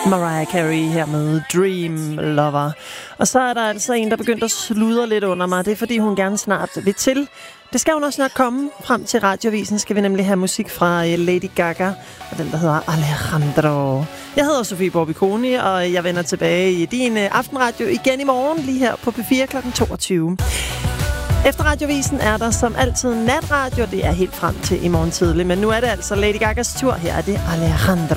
Mariah Carey her med Dream Lover. Og så er der altså en, der begyndte at sludre lidt under mig. Det er, fordi hun gerne snart vil til. Det skal hun også snart komme. Frem til Radioavisen skal vi nemlig have musik fra Lady Gaga, og den, der hedder Alejandro. Jeg hedder Sofie Borbiconi, og jeg vender tilbage i din aftenradio igen i morgen, lige her på P4 kl. 22. Efter Radioavisen er der som altid natradio. Det er helt frem til i morgen tidlig, men nu er det altså Lady Gagas tur. Her er det Alejandro.